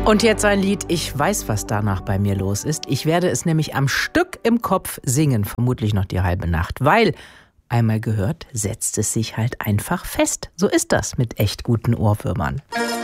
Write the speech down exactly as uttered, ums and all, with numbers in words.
Und jetzt ein Lied, ich weiß, was danach bei mir los ist. Ich werde es nämlich am Stück im Kopf singen, vermutlich noch die halbe Nacht, weil, einmal gehört, setzt es sich halt einfach fest. So ist das mit echt guten Ohrwürmern.